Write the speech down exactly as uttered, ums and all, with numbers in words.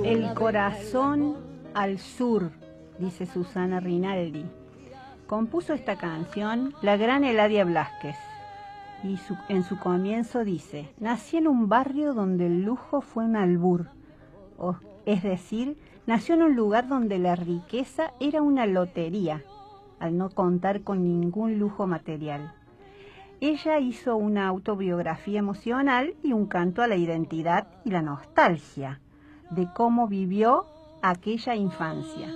El corazón al sur, dice Susana Rinaldi. Compuso esta canción la gran Eladia Blasquez y su, en su comienzo dice: nací en un barrio donde el lujo fue un albur, o, es decir, nació en un lugar donde la riqueza era una lotería, al no contar con ningún lujo material. Ella hizo una autobiografía emocional y un canto a la identidad y la nostalgia de cómo vivió aquella infancia.